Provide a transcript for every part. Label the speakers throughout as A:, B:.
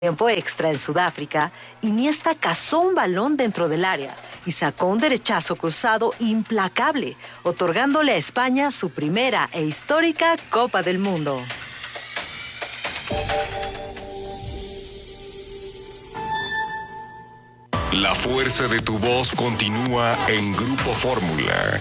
A: Tiempo extra en Sudáfrica, Iniesta cazó un balón dentro del área y sacó un derechazo cruzado implacable, otorgándole a España su primera e histórica Copa del Mundo.
B: La fuerza de tu voz continúa en Grupo Fórmula.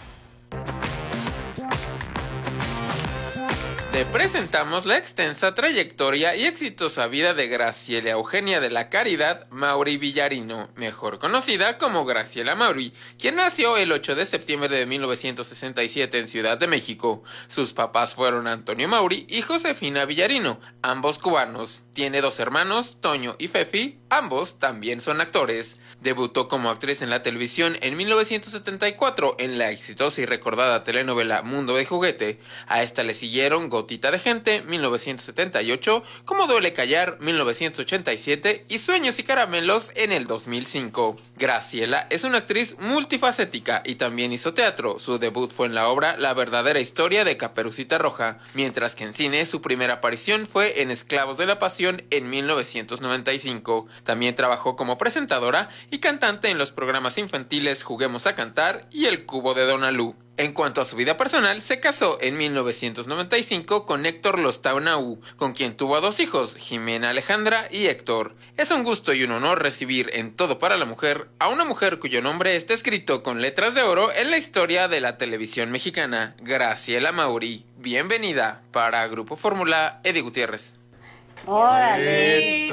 C: Te presentamos la extensa trayectoria y exitosa vida de Graciela Eugenia de la Caridad Mauri Villarino, mejor conocida como Graciela Mauri, quien nació el 8 de septiembre de 1967 en Ciudad de México. Sus papás fueron Antonio Mauri y Josefina Villarino, ambos cubanos. Tiene dos hermanos, Toño y Fefi, ambos también son actores. Debutó como actriz en la televisión en 1974 en la exitosa y recordada telenovela Mundo de Juguete. A esta le siguieron Gotita de Gente, 1978, Cómo duele callar, 1987 y Sueños y Caramelos en el 2005. Graciela es una actriz multifacética y también hizo teatro. Su debut fue en la obra La verdadera historia de Caperucita Roja, mientras que en cine su primera aparición fue en Esclavos de la Pasión en 1995. También trabajó como presentadora y cantante en los programas infantiles Juguemos a Cantar y El Cubo de Donalú. En cuanto a su vida personal, se casó en 1995 con Héctor Lostau, con quien tuvo a dos hijos, Jimena Alejandra y Héctor. Es un gusto y un honor recibir en Todo para la Mujer a una mujer cuyo nombre está escrito con letras de oro en la historia de la televisión mexicana, Graciela Mauri. Bienvenida. Para Grupo Fórmula, Eddie Gutiérrez.
D: ¡Órale!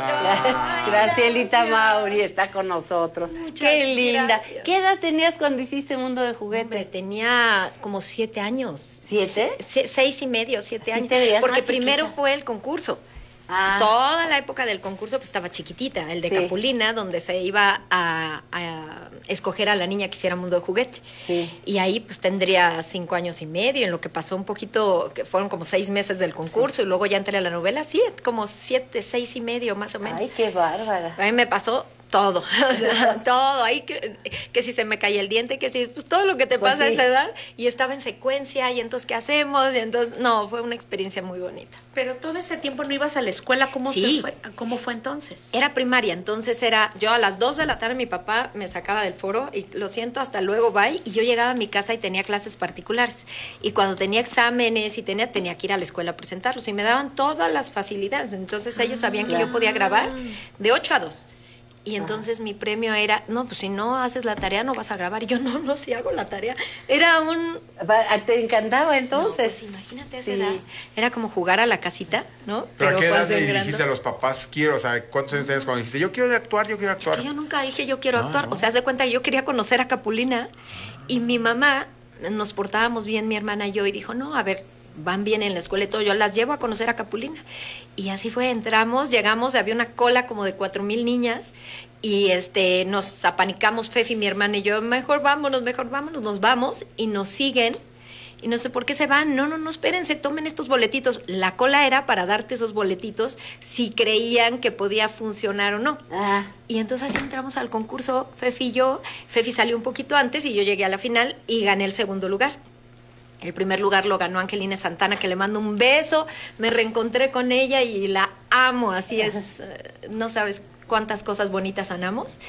D: Gracielita Mauri está con nosotros. ¡Qué linda!
E: Gracias.
D: ¿Qué edad tenías cuando hiciste Mundo de Juguete?
E: Hombre, tenía como 7 años.
D: ¿7?
E: 6 y medio, 7
D: Sí,
E: años.
D: te veías
E: Porque
D: más
E: primero
D: chiquita.
E: fue el concurso.
D: Ah.
E: Toda la época del concurso pues estaba chiquitita, el de
D: Sí.
E: Capulina, donde se iba a escoger a la niña que hiciera Mundo de Juguete.
D: Sí.
E: Y ahí pues tendría 5 años y medio, en lo que pasó un poquito, que fueron como 6 meses del concurso, y luego ya entré a la novela, sí, como 7, 6 y medio más o menos.
D: Ay, qué bárbara.
E: A mí me pasó todo, o sea, todo, ahí que si se me caía el diente, que si, pues todo lo que te
D: Pues
E: pasa a
D: sí.
E: esa edad, y estaba en secuencia, y entonces, ¿qué hacemos? Y entonces, no, fue una experiencia muy bonita.
F: Pero todo ese tiempo no ibas a la escuela,
E: Sí.
F: ¿Cómo fue entonces?
E: Era primaria, entonces yo a las 2 de la tarde mi papá me sacaba del foro, y lo siento, hasta luego, bye, y yo llegaba a mi casa y tenía clases particulares, y cuando tenía exámenes y tenía que ir a la escuela a presentarlos, y me daban todas las facilidades, entonces ellos sabían que yo podía grabar de 8 a 2. Y entonces mi premio era, no, pues si no haces la tarea no vas a grabar. Y yo, no, si hago la tarea. Era un...
D: ¿Te encantaba
E: No,
D: entonces?
E: pues imagínate a esa
D: Sí.
E: edad. Era como jugar a la casita, ¿no?
G: ¿Pero a qué edad le
E: concentrando.
G: dijiste a los papás, quiero, o sea, cuántos años tenías cuando dijiste, yo quiero actuar, yo quiero
E: Es
G: actuar?
E: que yo nunca dije yo quiero
G: No,
E: actuar.
G: no.
E: O sea, haz de cuenta que yo quería conocer a Capulina. Y mi mamá, nos portábamos bien, mi hermana y yo, y dijo, no, a ver, van bien en la escuela y todo, yo las llevo a conocer a Capulina. Y así fue, llegamos, había una cola como de 4,000 niñas, y nos apanicamos, Fefi, mi hermana y yo, mejor vámonos, nos vamos, y nos siguen, y no sé por qué se van, no, espérense, tomen estos boletitos. La cola era para darte esos boletitos si creían que podía funcionar o no.
D: Ah.
E: Y entonces así entramos al concurso, Fefi y yo. Fefi salió un poquito antes y yo llegué a la final y gané el segundo lugar. El primer lugar lo ganó Angelina Santana, que le mando un beso. Me reencontré con ella y la amo, así es, no sabes cuántas cosas bonitas sanamos.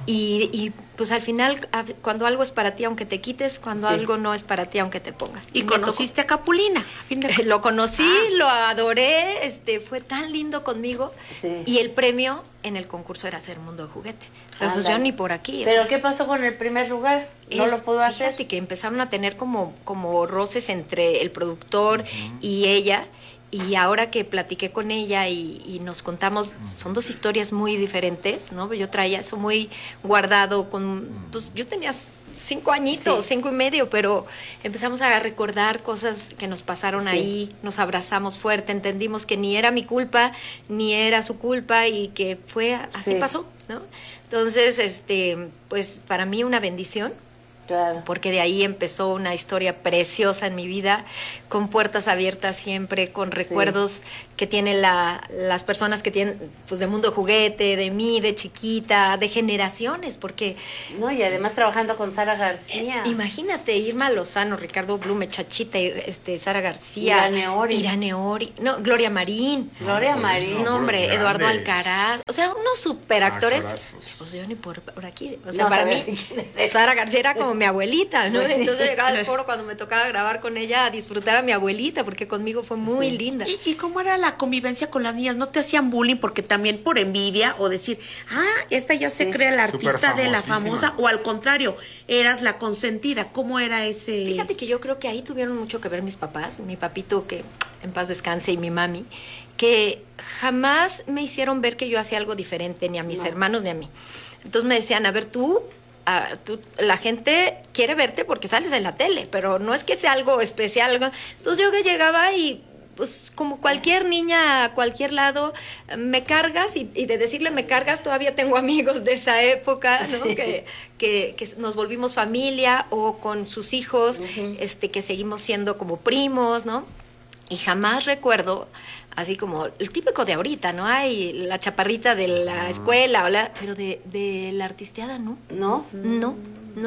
E: Y pues al final, cuando algo es para ti, aunque te quites, cuando
D: Sí.
E: algo no es para ti, aunque te pongas.
F: Y
E: me
F: conociste a Capulina, a fin de
E: lo conocí, lo adoré, fue tan lindo conmigo.
D: Sí.
E: Y el premio en el concurso era hacer Mundo de Juguete. Pero pues
D: Ándale.
E: yo ni por aquí. o
D: ¿Pero
E: sea,
D: qué pasó con el primer lugar? ¿No lo pudo hacer?
E: Fíjate que empezaron a tener como roces entre el productor y ella. Y ahora que platiqué con ella y nos contamos, son dos historias muy diferentes, ¿no? Yo traía eso muy guardado pues yo tenía 5 añitos,
D: Sí.
E: 5 y medio, pero empezamos a recordar cosas que nos pasaron
D: Sí.
E: ahí, nos abrazamos fuerte, entendimos que ni era mi culpa, ni era su culpa, y que fue así
D: Sí.
E: pasó, ¿no? Entonces, pues para mí una bendición
D: Claro.
E: Porque de ahí empezó una historia preciosa en mi vida, con puertas abiertas siempre, con recuerdos que tienen las personas que tienen, pues, de Mundo de Juguete, de mí, de chiquita, de generaciones, porque...
D: No, y además trabajando con Sara García.
E: Imagínate, Irma Lozano, Ricardo Blume, Chachita, Sara García, Irane Ori, no, Gloria Marín.
D: Gloria Marín.
E: No, hombre,
G: Puros
E: Eduardo
G: grandes.
E: Alcaraz. O sea, unos superactores.
G: Actorazos.
E: Pues yo ni por aquí. O sea,
D: No
E: para
D: sabía
E: mí,
D: quién es ella.
E: Sara García era como mi abuelita, ¿no?
D: Pues sí.
E: Entonces yo llegaba al foro cuando me tocaba grabar con ella a disfrutar a mi abuelita, porque conmigo fue muy linda.
F: ¿Y cómo era la convivencia con las niñas? ¿No te hacían bullying porque también por envidia o decir, esta ya se crea la artista de la
G: Superfamosísima.
F: famosa? O al contrario, eras la consentida. ¿Cómo era ese...?
E: Fíjate que yo creo que ahí tuvieron mucho que ver mis papás, mi papito, que en paz descanse, y mi mami, que jamás me hicieron ver que yo hacía algo diferente, ni a mis hermanos ni a mí. Entonces me decían, a ver, tú, la gente quiere verte porque sales en la tele, pero no es que sea algo especial. Entonces yo que llegaba y, pues, como cualquier niña a cualquier lado, me cargas, y de decirle me cargas, todavía tengo amigos de esa época, ¿no? Que nos volvimos familia, o con sus hijos, que seguimos siendo como primos, ¿no? Y jamás recuerdo, así como el típico de ahorita, ¿no? Hay la chaparrita de la escuela, pero de la artisteada, ¿no.
D: ¿No?
E: No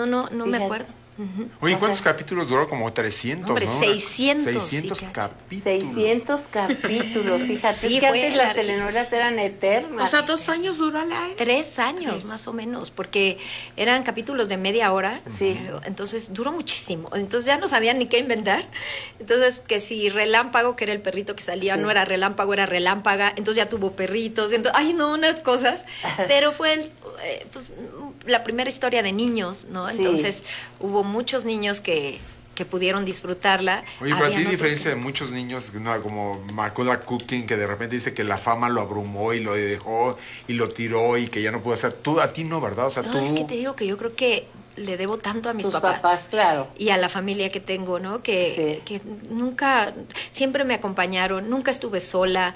E: me
D: Fíjate.
E: acuerdo. Ujú.
G: Oye, ¿cuántos capítulos duró? Como 300,
E: Hombre,
G: ¿no?
E: 600,
G: 600
E: sí, chacho.
G: capítulos.
D: 600 capítulos, fíjate.
E: Sí,
D: es que
E: fue
D: antes las
E: larguísimo.
D: telenovelas eran eternas.
F: O sea, 2 años duró la...
E: 3 años, más o menos, porque eran capítulos de media hora.
D: Sí.
E: Entonces duró muchísimo. Entonces ya no sabían ni qué inventar. Entonces, que si Relámpago, que era el perrito que salía, no era Relámpago, era Relámpaga. Entonces ya tuvo perritos. Entonces, unas cosas. Pero fue, pues, la primera historia de niños, ¿no?
D: Sí.
E: Entonces hubo muchos niños que pudieron disfrutarla.
G: Oye, pero a ti,
E: Habían otros
G: diferencia
E: que-
G: de muchos niños, ¿no? Como Macaulay Culkin, que de repente dice que la fama lo abrumó y lo dejó y lo tiró y que ya no pudo hacer. Tú, a ti no, ¿verdad? O sea,
E: No,
G: tú...
E: es que te digo que yo creo que le debo tanto a mis
D: Tus
E: papás.
D: papás, claro.
E: Y a la familia que tengo, ¿no? Que nunca, siempre me acompañaron, nunca estuve sola,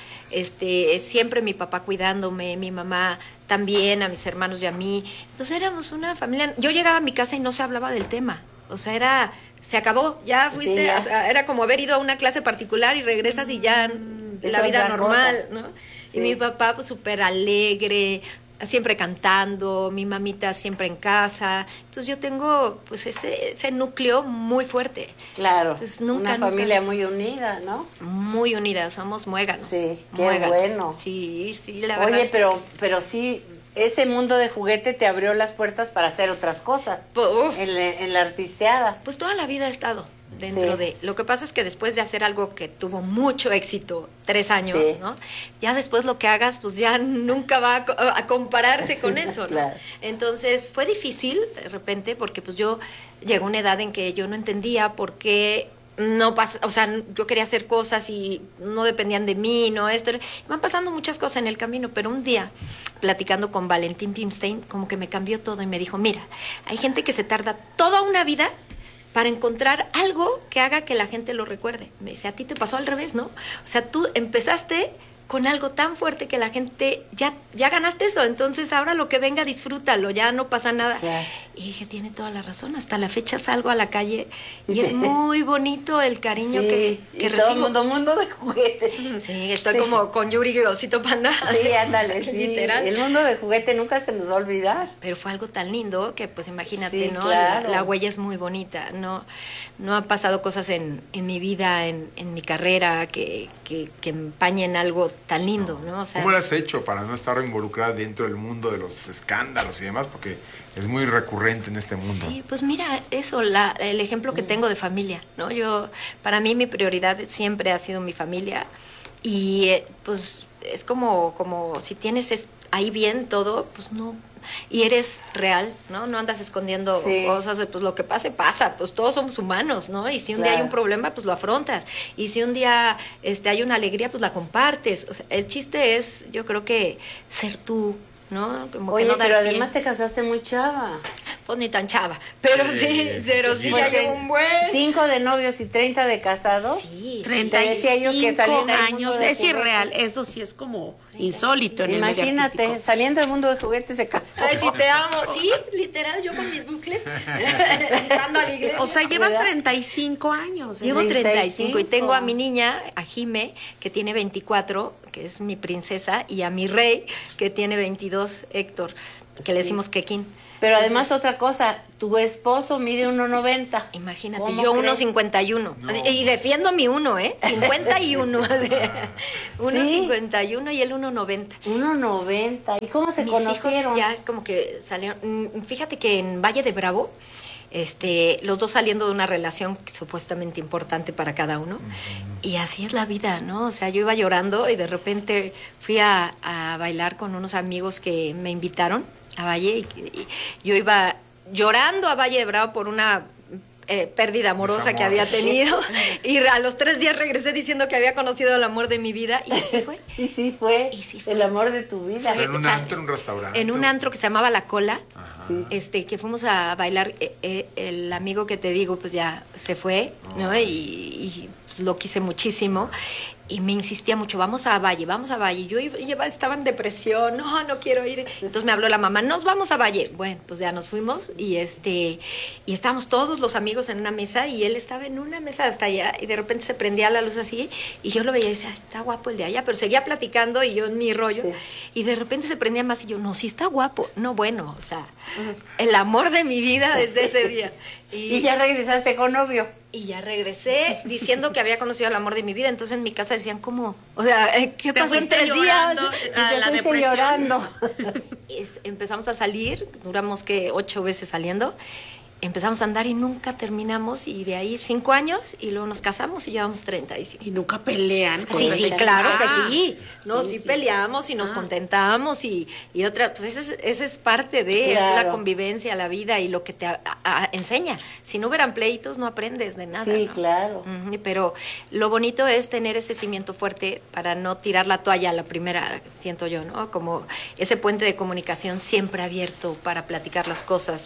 E: siempre mi papá cuidándome, mi mamá también, a mis hermanos y a mí. Entonces éramos una familia. Yo llegaba a mi casa y no se hablaba del tema. O sea, se acabó, ya fuiste,
D: Sí, ya.
E: o sea, era como haber ido a una clase particular y regresas y ya
D: es
E: la vida
D: otra
E: normal,
D: cosa.
E: ¿no?
D: Sí.
E: Y mi papá, pues, súper alegre, siempre cantando, mi mamita siempre en casa. Entonces yo tengo, pues, ese núcleo muy fuerte.
D: Claro.
E: Entonces, nunca,
D: Una
E: nunca-
D: familia muy unida, ¿no?
E: Muy unidas, somos muéganos.
D: Sí, qué
E: muéganos.
D: bueno.
E: Sí, la verdad.
D: Oye, pero sí, ese mundo de juguete te abrió las puertas para hacer otras cosas.
E: Uf.
D: En la artisteada.
E: Pues toda la vida he estado dentro
D: Sí.
E: de... Lo que pasa es que después de hacer algo que tuvo mucho éxito, 3 años,
D: Sí.
E: ¿no? Ya después lo que hagas, pues ya nunca va a compararse con eso, ¿no?
D: Claro.
E: Entonces fue difícil de repente porque pues yo llegó una edad en que yo no entendía por qué no pasa, o sea, yo quería hacer cosas y no dependían de mí, no esto. Van pasando muchas cosas en el camino, pero un día, platicando con Valentín Pimstein, como que me cambió todo y me dijo, mira, hay gente que se tarda toda una vida para encontrar algo que haga que la gente lo recuerde. Me dice, a ti te pasó al revés, ¿no? O sea, tú empezaste con algo tan fuerte que la gente, ya ganaste eso, entonces ahora lo que venga, disfrútalo, ya no pasa nada.
D: Claro.
E: Y dije, tiene toda la razón, hasta la fecha salgo a la calle y es muy bonito el cariño que
D: y
E: recibo.
D: todo el mundo de juguete.
E: Sí, estoy
D: Sí.
E: como con Yuri y Osito Panda.
D: Sí, ándale, sí.
E: Literal.
D: El mundo de juguete nunca se nos va a olvidar.
E: Pero fue algo tan lindo que, pues, imagínate,
D: Sí,
E: ¿no?
D: claro.
E: La huella es muy bonita. No han pasado cosas en mi vida, en mi carrera, que empañen algo tan lindo, ¿no? O sea,
G: ¿Cómo lo has hecho para no estar involucrada dentro del mundo de los escándalos y demás? Porque es muy recurrente en este mundo.
E: sí, pues mira, eso, el ejemplo que tengo de familia, ¿no? Para mí mi prioridad siempre ha sido mi familia y pues es como si tienes ahí bien todo, pues no, y eres real, ¿no? No andas escondiendo
D: Sí.
E: cosas, pues lo que pase, pasa, pues todos somos humanos, ¿no? Y si un día hay
D: Claro.
E: un problema, pues lo afrontas, y si un día hay una alegría, pues la compartes. O sea, el chiste es, yo creo que ser tú, ¿no? Como
D: Oye,
E: que no dar
D: pero
E: pie.
D: además te casaste muy chava.
E: pues ni tan chava, pero sí ya llevo un buen...
D: 5 de novios y 30 de casados.
E: Sí,
F: 35 años, es
D: de
F: irreal. Eso sí es como insólito en el medio
D: Imagínate,
F: artístico.
D: saliendo del mundo de juguetes se casó.
E: Ay, sí te amo. Sí, literal, yo con mis bucles entrando a la iglesia.
F: O sea, llevas 35 años.
E: Llevo 35 y
D: 35.
E: tengo a mi niña, a Jime, que tiene 24, que es mi princesa, y a mi rey, que tiene 22, Héctor, que le decimos Kekin.
D: Pero además otra cosa, tu esposo mide 1.90.
E: Imagínate,
D: ¿Cómo
E: yo
D: crees?
E: 1.51. Y defiendo mi 1, 51. 1.51 y él 1.90.
D: 1.90. ¿Y cómo se
E: Mis
D: conocieron?
E: hijos ya como que salieron. Fíjate que en Valle de Bravo, los dos saliendo de una relación supuestamente importante para cada uno. Y así es la vida, ¿no? O sea, yo iba llorando y de repente fui a bailar con unos amigos que me invitaron a Valle. Y yo iba llorando a Valle de Bravo por una pérdida amorosa
G: Desamor.
E: que había tenido. Y a los 3 días regresé diciendo que había conocido el amor de mi vida. Y así fue.
D: Y sí fue,
E: fue.
D: el amor de tu vida.
G: Pero en un
E: o sea,
G: antro, en un restaurante.
E: En un antro que se llamaba La Cola.
D: Sí.
E: Que fuimos a bailar, el amigo que te digo, pues ya se fue, ¿no? Y lo quise muchísimo. Y me insistía mucho, vamos a Valle. Yo estaba en depresión, no quiero ir. Entonces me habló la mamá, nos vamos a Valle. Bueno, pues ya nos fuimos y estábamos todos los amigos en una mesa y él estaba en una mesa hasta allá y de repente se prendía la luz así y yo lo veía y decía, está guapo el de allá, pero seguía platicando y yo en mi rollo.
D: Sí.
E: Y de repente se prendía más y yo, no, sí está guapo. No, bueno, o sea, el amor de mi vida desde ese día.
D: Y ya regresaste con novio.
E: Y ya regresé diciendo que había conocido el amor de mi vida. Entonces en mi casa decían, ¿cómo? O sea, ¿qué
F: Te
E: pasó en
F: fuiste
E: 3 días?
F: llorando
D: Y
F: a
D: te
F: la
D: fuiste
F: depresión.
D: llorando.
E: Empezamos a salir, duramos que 8 veces saliendo. Empezamos a andar y nunca terminamos. Y de ahí 5 años y luego nos casamos y llevamos 35.
F: Y nunca pelean.
E: Sí, sí, claro que sí. No,
D: Sí,
E: sí,
D: sí.
E: peleamos y nos contentamos y otra, pues esa es parte de, es
D: Claro.
E: la convivencia, la vida y lo que te enseña. Si no hubieran pleitos, no aprendes de nada.
D: Sí,
E: ¿no?
D: claro.
E: Ujú, pero lo bonito es tener ese cimiento fuerte para no tirar la toalla a la primera, siento yo, ¿no? Como ese puente de comunicación siempre abierto para platicar las cosas,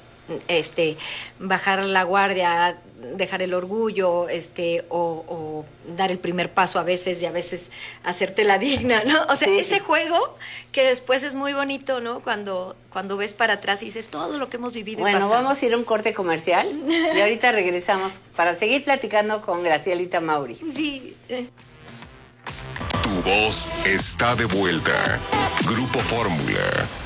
E: bajar la guardia, dejar el orgullo, o dar el primer paso a veces y a veces hacerte la digna, ¿no? O sea,
D: Sí.
E: ese juego que después es muy bonito, ¿no? Cuando ves para atrás y dices todo lo que hemos vivido.
D: Bueno,
E: y pasado.
D: vamos a ir a un corte comercial y ahorita regresamos para seguir platicando con Gracielita Mauri.
E: Sí.
B: Tu voz está de vuelta. Grupo Fórmula.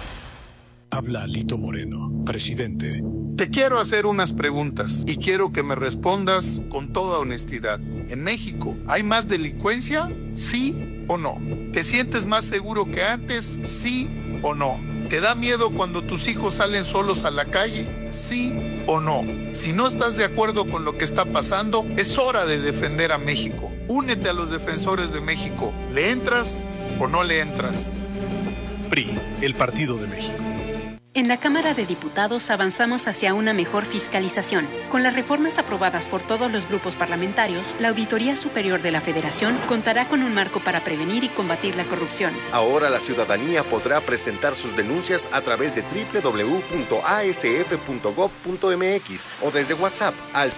H: Habla Lito Moreno, presidente.
I: Te quiero hacer unas preguntas y quiero que me respondas con toda honestidad. ¿En México hay más delincuencia? ¿Sí o no? ¿Te sientes más seguro que antes? ¿Sí o no? ¿Te da miedo cuando tus hijos salen solos a la calle? ¿Sí o no? Si no estás de acuerdo con lo que está pasando, es hora de defender a México. Únete a los defensores de México. ¿Le entras o no le entras?
H: PRI, el Partido de México.
J: En la Cámara de Diputados avanzamos hacia una mejor fiscalización. Con las reformas aprobadas por todos los grupos parlamentarios, la Auditoría Superior de la Federación contará con un marco para prevenir y combatir la corrupción.
K: Ahora la ciudadanía podrá presentar sus denuncias a través de www.asf.gov.mx o desde WhatsApp al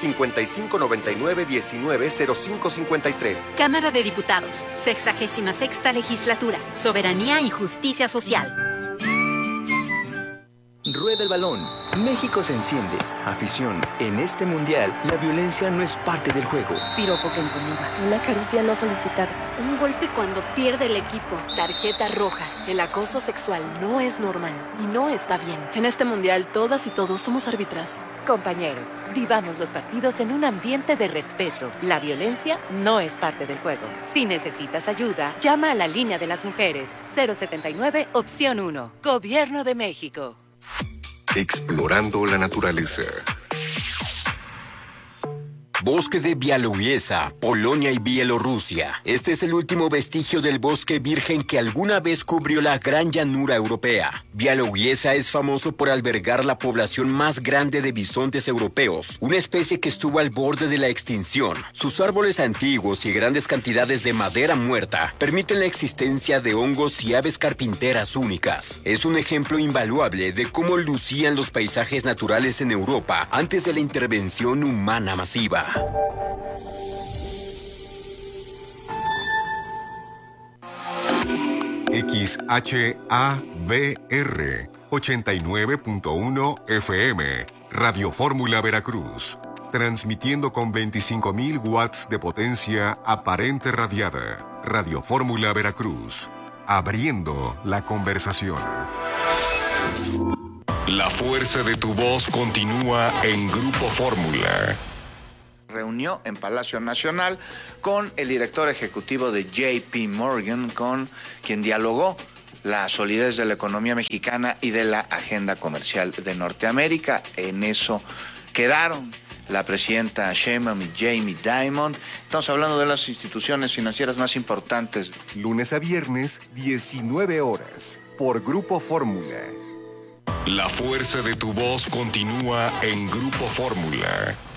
K: 5599-190553.
J: Cámara de Diputados, 66ª Legislatura, Soberanía y Justicia Social.
L: Rueda el balón. México se enciende. Afición. En este mundial, la violencia no es parte del juego.
M: Piropo que incomoda. Una caricia no solicitada. Un golpe cuando pierde el equipo. Tarjeta roja. El acoso sexual no es normal y no está bien. En este mundial, todas y todos somos árbitras.
N: Compañeros, vivamos los partidos en un ambiente de respeto. La violencia no es parte del juego. Si necesitas ayuda, llama a la línea de las mujeres. 079, opción 1. Gobierno de México.
B: Explorando la naturaleza.
O: Bosque de Białowieża, Polonia y Bielorrusia. Este es el último vestigio del bosque virgen que alguna vez cubrió la gran llanura europea. Białowieża es famoso por albergar la población más grande de bisontes europeos, una especie que estuvo al borde de la extinción. Sus árboles antiguos y grandes cantidades de madera muerta permiten la existencia de hongos y aves carpinteras únicas. Es un ejemplo invaluable de cómo lucían los paisajes naturales en Europa antes de la intervención humana masiva.
P: XHABR 89.1 FM, Radio Fórmula Veracruz, transmitiendo con 25.000 watts de potencia aparente radiada. Radio Fórmula Veracruz, abriendo la conversación.
B: La fuerza de tu voz continúa en Grupo Fórmula.
Q: Reunió en Palacio Nacional con el director ejecutivo de JP Morgan, con quien dialogó la solidez de la economía mexicana y de la agenda comercial de Norteamérica. En eso quedaron la presidenta Sheinbaum y Jamie Dimon. Estamos hablando de las instituciones financieras más importantes.
P: Lunes a viernes, 19 horas, por Grupo Fórmula.
B: La fuerza de tu voz continúa en Grupo Fórmula.